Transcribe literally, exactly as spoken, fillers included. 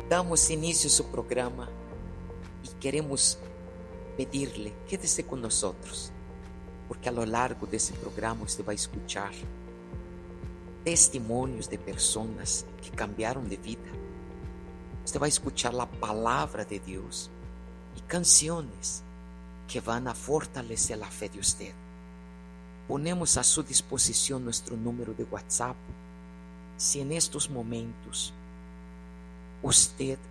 Damos inicio a su programa y queremos pedirle, quédese con nosotros, porque a lo largo de ese programa usted va a escuchar testimonios de personas que cambiaron de vida. Usted va a escuchar la palabra de Dios y canciones que van a fortalecer la fe de usted. Ponemos a su disposición nuestro número de WhatsApp. Si en estos momentos usted